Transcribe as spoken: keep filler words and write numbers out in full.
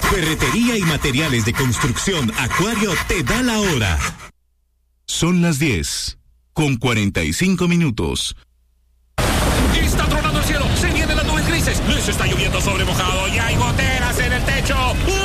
Ferretería y materiales de construcción Acuario te da la hora. Son las diez, con cuarenta y cinco minutos. Está tronando el cielo, se vienen las nubes grises, les está lloviendo sobre mojado y hay goteras en el techo.